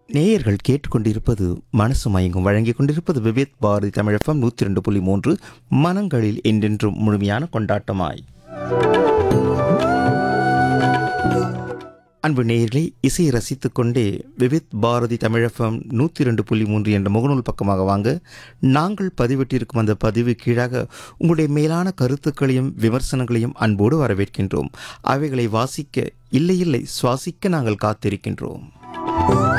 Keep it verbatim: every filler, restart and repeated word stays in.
நேயர்கள் கேட்டுக்கொண்டிருப்பது மனசு மயங்கும் வழங்கிக் கொண்டிருப்பது விவேத் பாரதி தமிழகம் நூற்றி ரெண்டு புள்ளி மூன்று மனங்களில் என்றென்றும் முழுமையான கொண்டாட்டமாய். அன்பு நேயர்களை இசையை ரசித்துக் கொண்டே விவேத் பாரதி தமிழகம் நூற்றி ரெண்டு புள்ளி மூன்று என்ற முகநூல் பக்கமாக வாங்க. நாங்கள் பதிவிட்டிருக்கும் அந்த பதிவு கீழாக உங்களுடைய மேலான கருத்துக்களையும் விமர்சனங்களையும் அன்போடு வரவேற்கின்றோம். அவைகளை வாசிக்க இல்லை இல்லை சுவாசிக்க நாங்கள் காத்திருக்கின்றோம்.